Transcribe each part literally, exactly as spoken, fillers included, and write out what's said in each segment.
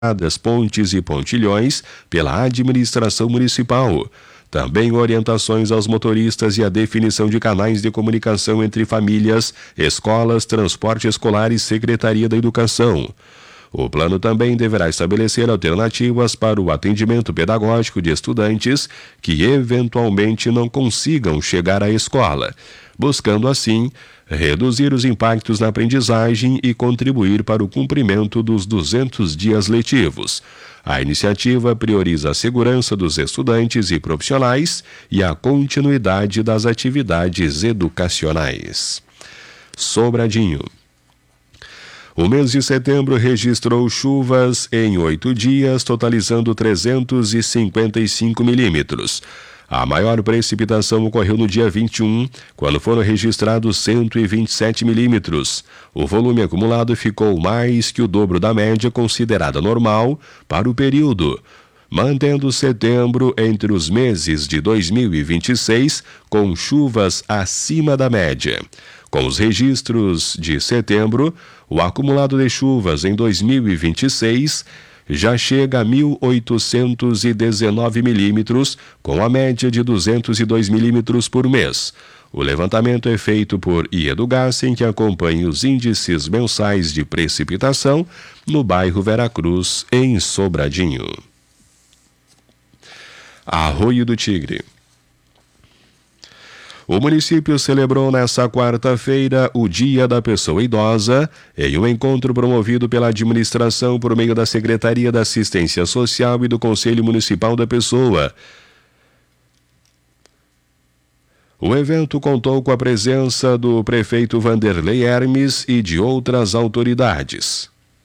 pontes e pontilhões pela administração municipal. Também orientações aos motoristas e a definição de canais de comunicação entre famílias, escolas, transporte escolar e Secretaria da Educação. O plano também deverá estabelecer alternativas para o atendimento pedagógico de estudantes que eventualmente não consigam chegar à escola, buscando assim reduzir os impactos na aprendizagem e contribuir para o cumprimento dos duzentos dias letivos. A iniciativa prioriza a segurança dos estudantes e profissionais e a continuidade das atividades educacionais. Sobradinho. O mês de setembro registrou chuvas em oito dias, totalizando trezentos e cinquenta e cinco milímetros. A maior precipitação ocorreu no dia vinte e um, quando foram registrados cento e vinte e sete milímetros. O volume acumulado ficou mais que o dobro da média considerada normal para o período, mantendo setembro entre os meses de dois mil e vinte e seis com chuvas acima da média. Com os registros de setembro, o acumulado de chuvas em dois mil e vinte e seis já chega a mil oitocentos e dezenove milímetros, com a média de duzentos e dois milímetros por mês. O levantamento é feito por Iedugassen, que acompanha os índices mensais de precipitação no bairro Veracruz, em Sobradinho. Arroio do Tigre. O município celebrou nesta quarta-feira o Dia da Pessoa Idosa em um encontro promovido pela administração por meio da Secretaria da Assistência Social e do Conselho Municipal da Pessoa. O evento contou com a presença do prefeito Vanderlei Hermes e de outras autoridades.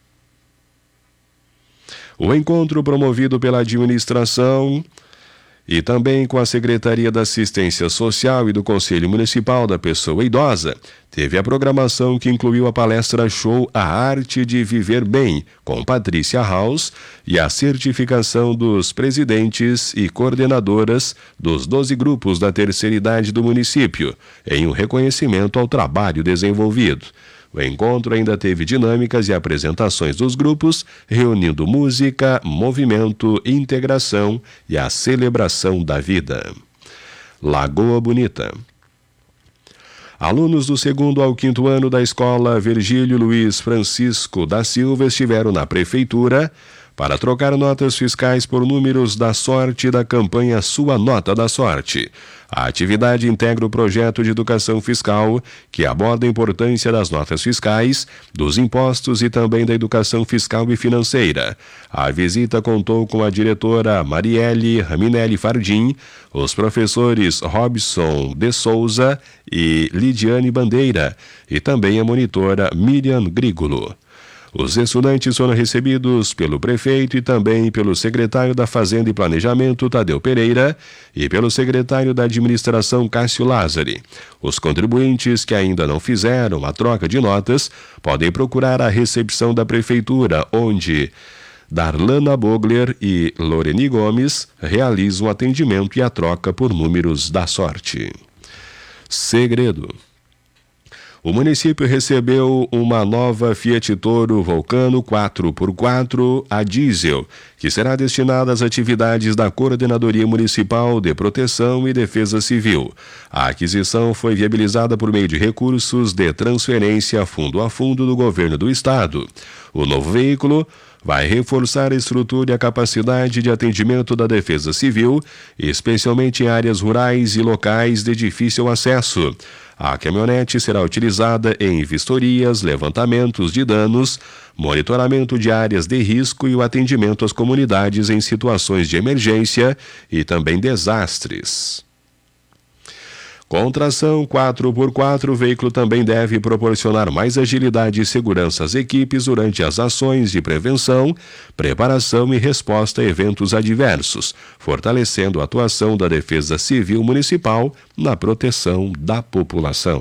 O encontro promovido pela administração e também com a Secretaria da Assistência Social e do Conselho Municipal da Pessoa Idosa, teve a programação que incluiu a palestra show A Arte de Viver Bem, com Patrícia House, e a certificação dos presidentes e coordenadoras dos doze grupos da terceira idade do município, em um reconhecimento ao trabalho desenvolvido. O encontro ainda teve dinâmicas e apresentações dos grupos, reunindo música, movimento, integração e a celebração da vida. Lagoa Bonita. Alunos do segundo ao quinto ano da Escola Virgílio Luiz Francisco da Silva estiveram na Prefeitura para trocar notas fiscais por números da sorte da campanha Sua Nota da Sorte. A atividade integra o projeto de educação fiscal, que aborda a importância das notas fiscais, dos impostos e também da educação fiscal e financeira. A visita contou com a diretora Marielle Raminelli Fardim, os professores Robson de Souza e Lidiane Bandeira, e também a monitora Miriam Grigolo. Os estudantes foram recebidos pelo prefeito e também pelo secretário da Fazenda e Planejamento, Tadeu Pereira, e pelo secretário da Administração, Cássio Lázari. Os contribuintes que ainda não fizeram a troca de notas podem procurar a recepção da Prefeitura, onde Darlana Bogler e Loreni Gomes realizam o atendimento e a troca por números da sorte. Segredo. O município recebeu uma nova Fiat Toro Vulcano quatro por quatro a diesel, que será destinada às atividades da Coordenadoria Municipal de Proteção e Defesa Civil. A aquisição foi viabilizada por meio de recursos de transferência fundo a fundo do governo do estado. O novo veículo vai reforçar a estrutura e a capacidade de atendimento da Defesa Civil, especialmente em áreas rurais e locais de difícil acesso. A caminhonete será utilizada em vistorias, levantamentos de danos, monitoramento de áreas de risco e o atendimento às comunidades em situações de emergência e também desastres. Com tração quatro por quatro, o veículo também deve proporcionar mais agilidade e segurança às equipes durante as ações de prevenção, preparação e resposta a eventos adversos, fortalecendo a atuação da Defesa Civil Municipal na proteção da população.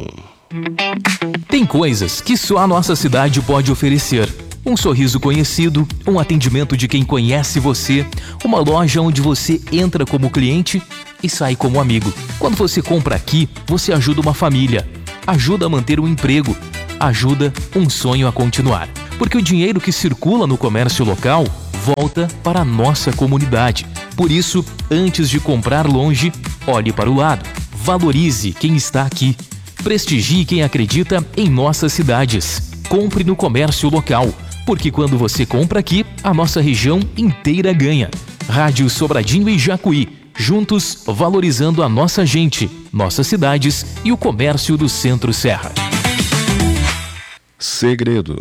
Tem coisas que só a nossa cidade pode oferecer. Um sorriso conhecido, um atendimento de quem conhece você, uma loja onde você entra como cliente e sai como amigo. Quando você compra aqui, você ajuda uma família, ajuda a manter um emprego, ajuda um sonho a continuar. Porque o dinheiro que circula no comércio local volta para a nossa comunidade. Por isso, antes de comprar longe, olhe para o lado. Valorize quem está aqui. Prestigie quem acredita em nossas cidades. Compre no comércio local, porque quando você compra aqui, a nossa região inteira ganha. Rádio Sobradinho e Jacuí, juntos valorizando a nossa gente, nossas cidades e o comércio do Centro-Serra. Segredo.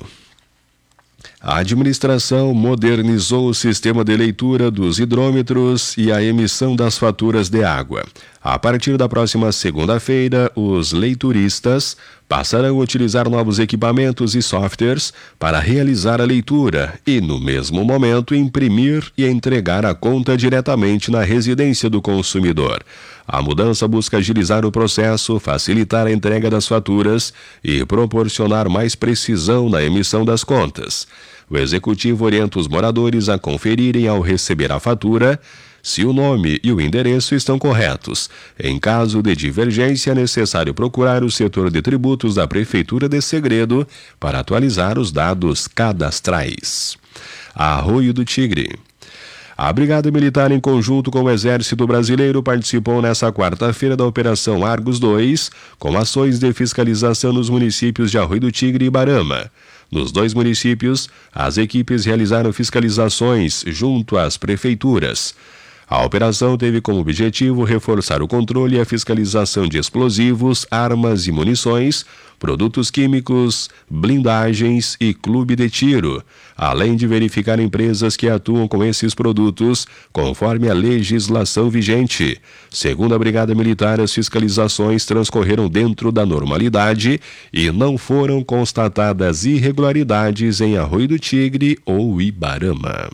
A administração modernizou o sistema de leitura dos hidrômetros e a emissão das faturas de água. A partir da próxima segunda-feira, os leituristas passarão a utilizar novos equipamentos e softwares para realizar a leitura e, no mesmo momento, imprimir e entregar a conta diretamente na residência do consumidor. A mudança busca agilizar o processo, facilitar a entrega das faturas e proporcionar mais precisão na emissão das contas. O executivo orienta os moradores a conferirem ao receber a fatura se o nome e o endereço estão corretos. Em caso de divergência, é necessário procurar o setor de tributos da Prefeitura de Segredo para atualizar os dados cadastrais. Arroio do Tigre. A Brigada Militar, em conjunto com o Exército Brasileiro, participou nesta quarta-feira da Operação Argos dois, com ações de fiscalização nos municípios de Arroio do Tigre e Ibarama. Nos dois municípios, as equipes realizaram fiscalizações junto às prefeituras. A operação teve como objetivo reforçar o controle e a fiscalização de explosivos, armas e munições, produtos químicos, blindagens e clube de tiro, além de verificar empresas que atuam com esses produtos conforme a legislação vigente. Segundo a Brigada Militar, as fiscalizações transcorreram dentro da normalidade e não foram constatadas irregularidades em Arroio do Tigre ou Ibarama.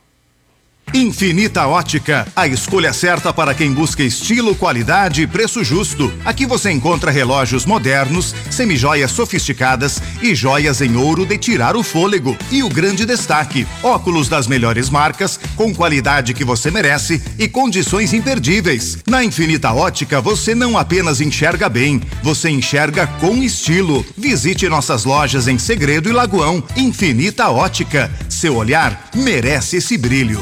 Infinita Ótica, a escolha certa para quem busca estilo, qualidade e preço justo. Aqui você encontra relógios modernos, semijoias sofisticadas e joias em ouro de tirar o fôlego. E o grande destaque, óculos das melhores marcas, com qualidade que você merece e condições imperdíveis. Na Infinita Ótica você não apenas enxerga bem, você enxerga com estilo. Visite nossas lojas em Segredo e Lagoão. Infinita Ótica, seu olhar merece esse brilho.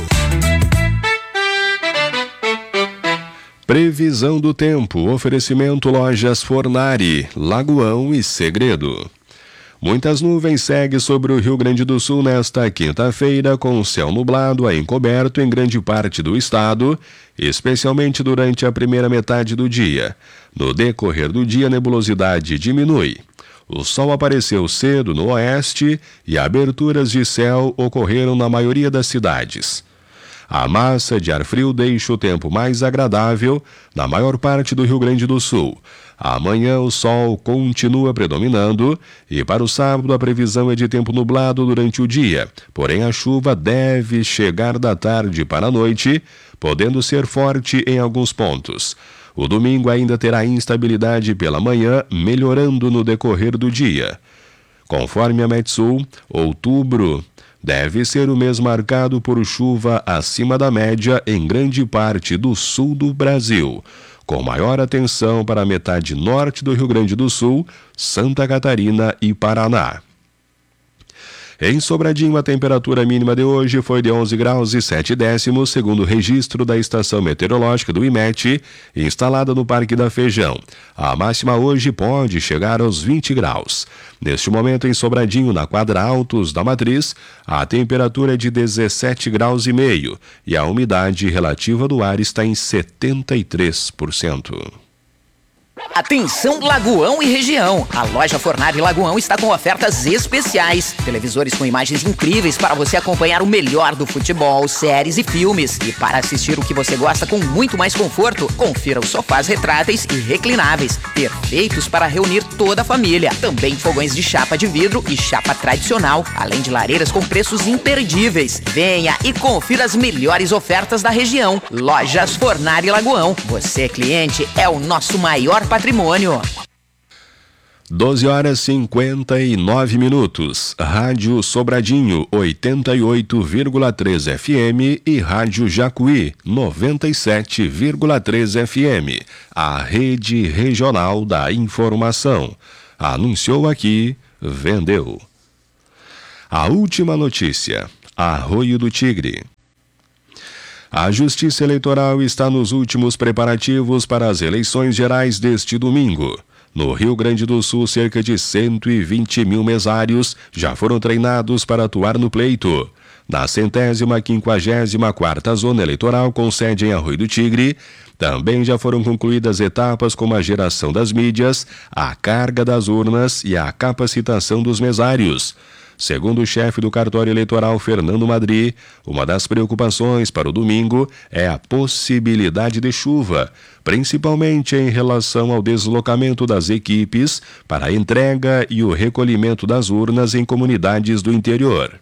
Previsão do tempo, oferecimento Lojas Fornari, Lagoão e Segredo. Muitas nuvens seguem sobre o Rio Grande do Sul nesta quinta-feira, com céu nublado a encoberto em grande parte do estado, especialmente durante a primeira metade do dia. No decorrer do dia, a nebulosidade diminui. O sol apareceu cedo no oeste e aberturas de céu ocorreram na maioria das cidades. A massa de ar frio deixa o tempo mais agradável na maior parte do Rio Grande do Sul. Amanhã o sol continua predominando e para o sábado a previsão é de tempo nublado durante o dia, porém a chuva deve chegar da tarde para a noite, podendo ser forte em alguns pontos. O domingo ainda terá instabilidade pela manhã, melhorando no decorrer do dia. Conforme a Metsul, outubro deve ser o mês marcado por chuva acima da média em grande parte do sul do Brasil, com maior atenção para a metade norte do Rio Grande do Sul, Santa Catarina e Paraná. Em Sobradinho, a temperatura mínima de hoje foi de onze graus e sete décimos, segundo o registro da estação meteorológica do I M E T, instalada no Parque da Feijão. A máxima hoje pode chegar aos vinte graus. Neste momento, em Sobradinho, na quadra Altos da Matriz, a temperatura é de dezessete graus e meio e a umidade relativa do ar está em setenta e três por cento. Atenção Lagoão e região, a loja Fornari Lagoão está com ofertas especiais, televisores com imagens incríveis para você acompanhar o melhor do futebol, séries e filmes, e para assistir o que você gosta com muito mais conforto, confira os sofás retráteis e reclináveis, perfeitos para reunir toda a família, também fogões de chapa de vidro e chapa tradicional, além de lareiras com preços imperdíveis. Venha e confira as melhores ofertas da região. Lojas Fornari Lagoão, você cliente é o nosso maior patrimônio. doze horas e cinquenta e nove minutos. Rádio Sobradinho oitenta e oito vírgula três F M e Rádio Jacuí noventa e sete vírgula três F M. A rede regional da informação. Anunciou aqui, vendeu. A última notícia. Arroio do Tigre. A Justiça Eleitoral está nos últimos preparativos para as eleições gerais deste domingo. No Rio Grande do Sul, cerca de cento e vinte mil mesários já foram treinados para atuar no pleito. Na centésima quinquagésima quarta Zona Eleitoral, com sede em Arroio do Tigre, também já foram concluídas etapas como a geração das mídias, a carga das urnas e a capacitação dos mesários. Segundo o chefe do cartório eleitoral, Fernando Madri, uma das preocupações para o domingo é a possibilidade de chuva, principalmente em relação ao deslocamento das equipes para a entrega e o recolhimento das urnas em comunidades do interior.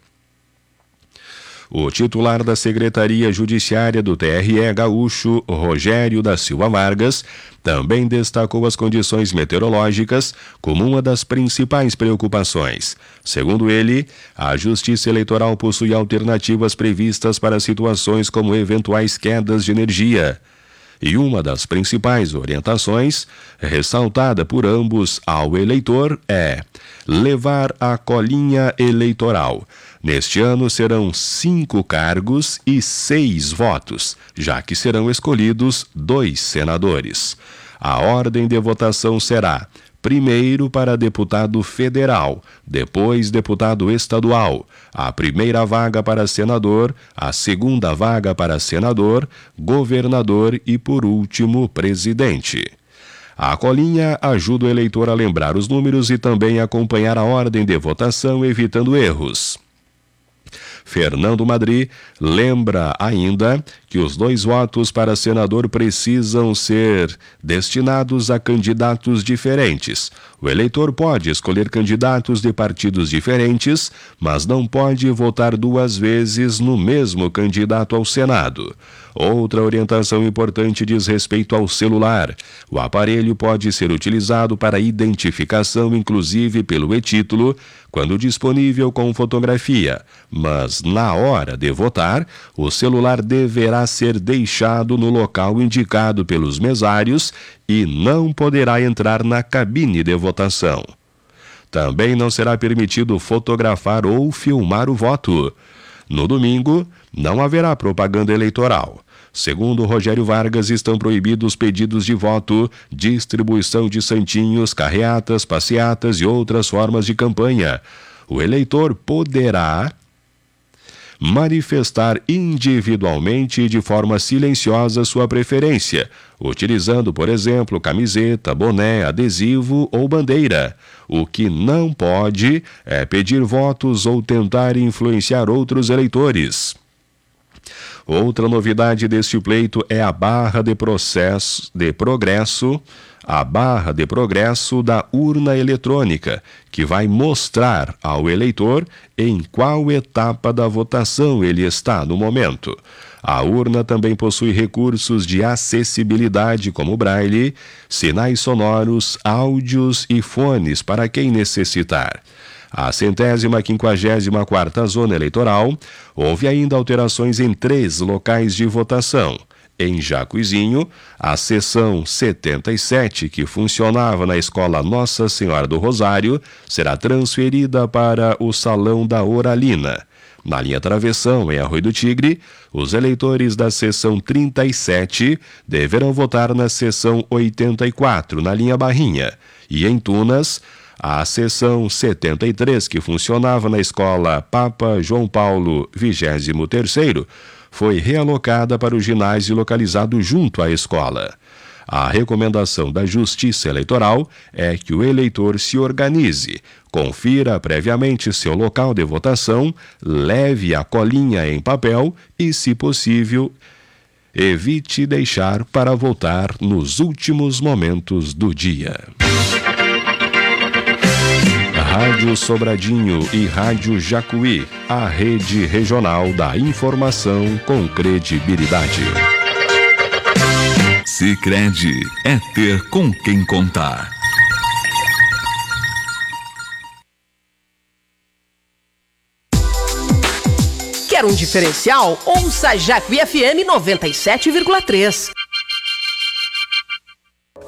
O titular da Secretaria Judiciária do T R E Gaúcho, Rogério da Silva Vargas, também destacou as condições meteorológicas como uma das principais preocupações. Segundo ele, a Justiça Eleitoral possui alternativas previstas para situações como eventuais quedas de energia. E uma das principais orientações, ressaltada por ambos ao eleitor, é levar a colinha eleitoral. Neste ano serão cinco cargos e seis votos, já que serão escolhidos dois senadores. A ordem de votação será: primeiro para deputado federal, depois deputado estadual, a primeira vaga para senador, a segunda vaga para senador, governador e, por último, presidente. A colinha ajuda o eleitor a lembrar os números e também acompanhar a ordem de votação, evitando erros. Fernando Madri lembra ainda que os dois votos para senador precisam ser destinados a candidatos diferentes. O eleitor pode escolher candidatos de partidos diferentes, mas não pode votar duas vezes no mesmo candidato ao Senado. Outra orientação importante diz respeito ao celular. O aparelho pode ser utilizado para identificação, inclusive pelo e-título, quando disponível com fotografia, mas na hora de votar, o celular deverá ser deixado no local indicado pelos mesários e não poderá entrar na cabine de votação. Também não será permitido fotografar ou filmar o voto. No domingo, não haverá propaganda eleitoral. Segundo Rogério Vargas, estão proibidos pedidos de voto, distribuição de santinhos, carreatas, passeatas e outras formas de campanha. O eleitor poderá manifestar individualmente e de forma silenciosa sua preferência, utilizando, por exemplo, camiseta, boné, adesivo ou bandeira. O que não pode é pedir votos ou tentar influenciar outros eleitores. Outra novidade deste pleito é a barra de processo de progresso, a barra de progresso da urna eletrônica, que vai mostrar ao eleitor em qual etapa da votação ele está no momento. A urna também possui recursos de acessibilidade como braille, sinais sonoros, áudios e fones para quem necessitar. A centésima quinquagésima quarta Zona Eleitoral, houve ainda alterações em três locais de votação. Em Jacuizinho, a seção setenta e sete, que funcionava na Escola Nossa Senhora do Rosário, será transferida para o Salão da Oralina. Na linha Travessão, em Arroio do Tigre, os eleitores da seção trinta e sete deverão votar na seção oitenta e quatro, na linha Barrinha. E em Tunas, a seção setenta e três, que funcionava na Escola Papa João Paulo vigésimo terceiro, foi realocada para o ginásio localizado junto à escola. A recomendação da Justiça Eleitoral é que o eleitor se organize, confira previamente seu local de votação, leve a colinha em papel e, se possível, evite deixar para votar nos últimos momentos do dia. Rádio Sobradinho e Rádio Jacuí, a rede regional da informação com credibilidade. Sicredi é ter com quem contar. Quer um diferencial? Ouça Jacuí F M noventa e sete vírgula três.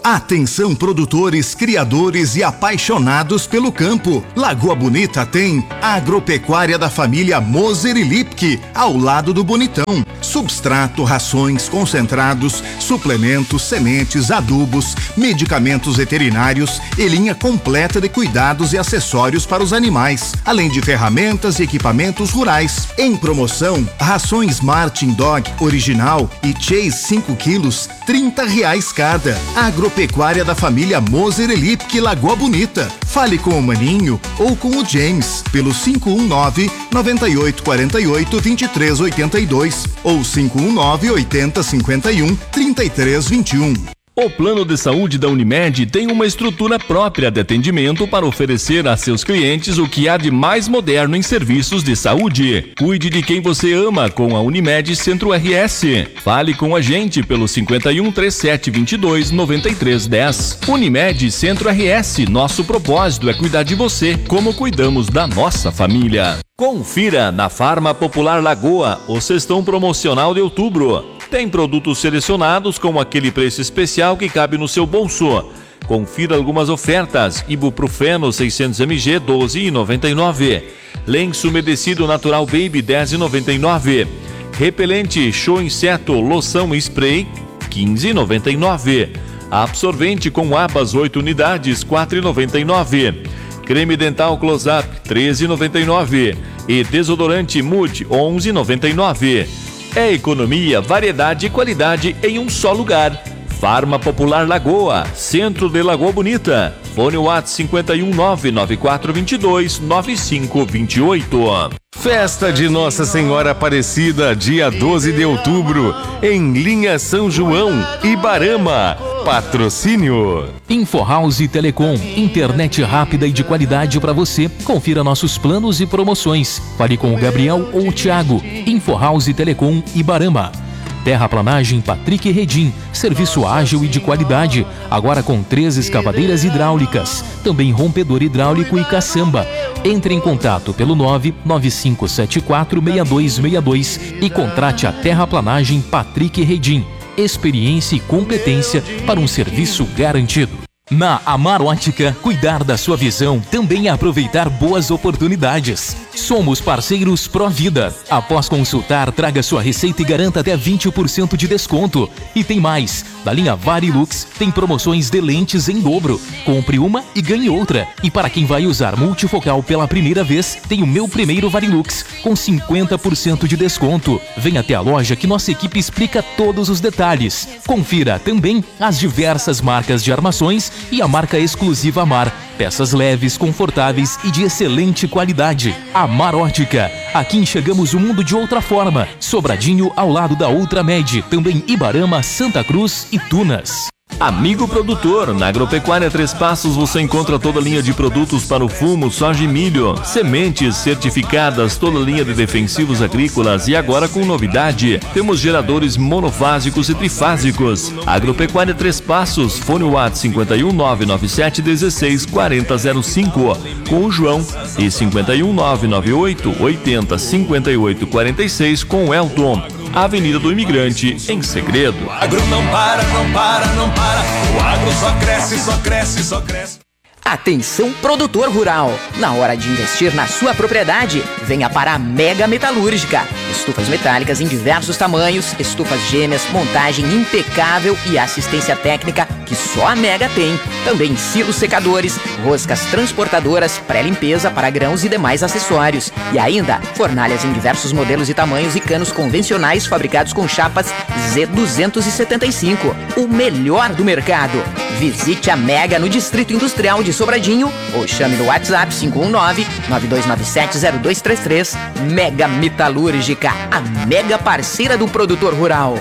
Atenção produtores, criadores e apaixonados pelo campo. Lagoa Bonita tem a agropecuária da família Moser e Lipke, ao lado do Bonitão. Substrato, rações, concentrados, suplementos, sementes, adubos, medicamentos veterinários e linha completa de cuidados e acessórios para os animais, além de ferramentas e equipamentos rurais. Em promoção, rações Martin Dog original e Chase cinco quilos, trinta reais cada. Agropecuária da família Moser e Lipke, Lagoa Bonita. Fale com o Maninho ou com o James pelo cinco um nove, nove oito quatro oito, dois três oito dois ou cinco um nove, oito zero cinco um, três três dois um. O plano de saúde da Unimed tem uma estrutura própria de atendimento para oferecer a seus clientes o que há de mais moderno em serviços de saúde. Cuide de quem você ama com a Unimed Centro R S. Fale com a gente pelo cinquenta e um, trinta e sete, vinte e dois, noventa e três, dez. Unimed Centro R S. Nosso propósito é cuidar de você como cuidamos da nossa família. Confira na Farma Popular Lagoa o cestão promocional de outubro. Tem produtos selecionados com aquele preço especial que cabe no seu bolso. Confira algumas ofertas: ibuprofeno seiscentos mililitros, doze reais e noventa e nove centavos. Lenço umedecido natural Baby, dez reais e noventa e nove centavos. Repelente Show Inseto loção e spray, quinze reais e noventa e nove centavos. Absorvente com abas oito unidades, quatro reais e noventa e nove centavos. Creme dental Close-Up, treze reais e noventa e nove centavos. E desodorante Mood, onze reais e noventa e nove centavos. É economia, variedade e qualidade em um só lugar. Farma Popular Lagoa, centro de Lagoa Bonita. Fone WhatsApp cinquenta e um, nove nove quatro dois dois, nove cinco dois oito. Festa de Nossa Senhora Aparecida, dia doze de outubro, em Linha São João, Ibarama. Patrocínio InfoHouse Telecom, internet rápida e de qualidade para você. Confira nossos planos e promoções. Fale com o Gabriel ou o Thiago. InfoHouse Telecom Ibarama. Terraplanagem Patrick Redim, serviço ágil e de qualidade, agora com três escavadeiras hidráulicas, também rompedor hidráulico e caçamba. Entre em contato pelo nove nove cinco sete quatro, seis dois seis dois e contrate a Terraplanagem Patrick Redim. Experiência e competência para um serviço garantido. Na Amar Ótica, cuidar da sua visão também é aproveitar boas oportunidades. Somos parceiros Provida. Após consultar, traga sua receita e garanta até vinte por cento de desconto. E tem mais, da linha Varilux tem promoções de lentes em dobro. Compre uma e ganhe outra. E para quem vai usar multifocal pela primeira vez, tem o meu primeiro Varilux com cinquenta por cento de desconto. Venha até a loja que nossa equipe explica todos os detalhes. Confira também as diversas marcas de armações e a marca exclusiva Amar. Peças leves, confortáveis e de excelente qualidade. Amar Ótica. Aqui enxergamos o mundo de outra forma. Sobradinho ao lado da Ultramed. Também Ibarama, Santa Cruz e Tunas. Amigo produtor, na Agropecuária Três Passos você encontra toda a linha de produtos para o fumo, soja e milho, sementes certificadas, toda a linha de defensivos agrícolas e agora com novidade, temos geradores monofásicos e trifásicos. Agropecuária Três Passos, fone WhatsApp cinquenta e um, nove nove sete, dezesseis, quarenta zero cinco com o João e cinquenta e um, nove nove oito, oitenta, cinquenta e oito, quarenta e seis com o Elton. Avenida do Imigrante, em Segredo. O agro não para, não para, não para. O agro só cresce, só cresce, só cresce. Atenção produtor rural, na hora de investir na sua propriedade, venha para a Mega Metalúrgica. Estufas metálicas em diversos tamanhos, estufas gêmeas, montagem impecável e assistência técnica que só a Mega tem. Também silos secadores, roscas transportadoras, pré-limpeza para grãos e demais acessórios. E ainda, fornalhas em diversos modelos e tamanhos e canos convencionais fabricados com chapas Z duzentos e setenta e cinco, o melhor do mercado. Visite a Mega no Distrito Industrial de Sobradinho ou chame no WhatsApp cinco um nove, nove dois nove sete, zero dois três três. Mega Metalúrgica, a mega parceira do produtor rural.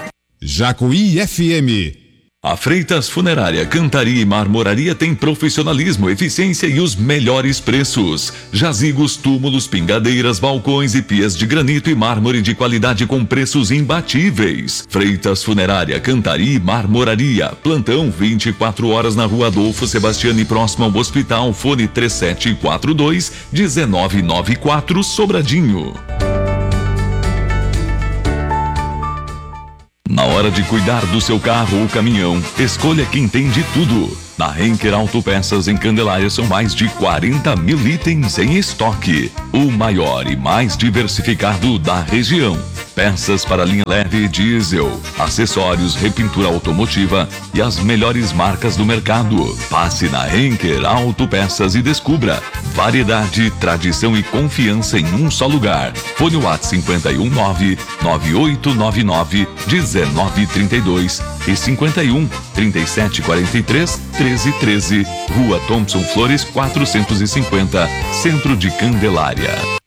Jacuí F M. A Freitas Funerária, Cantaria e Marmoraria tem profissionalismo, eficiência e os melhores preços. Jazigos, túmulos, pingadeiras, balcões e pias de granito e mármore de qualidade com preços imbatíveis. Freitas Funerária, Cantaria e Marmoraria. Plantão vinte e quatro horas na Rua Adolfo Sebastiani, próximo ao hospital. Fone três sete quatro dois, um nove nove quatro, Sobradinho. Na hora hora de cuidar do seu carro ou caminhão, escolha quem tem de tudo. Na Henker Autopeças em Candelária são mais de quarenta mil itens em estoque. O maior e mais diversificado da região. Peças para linha leve e diesel, acessórios, repintura automotiva e as melhores marcas do mercado. Passe na Henker Autopeças e descubra variedade, tradição e confiança em um só lugar. Fone WhatsApp cinco um nove, nove oito nove nove, um nove três dois e cinco um, trinta e sete quarenta e três, treze treze. Rua Thompson Flores quatrocentos e cinquenta, Centro de Candelária.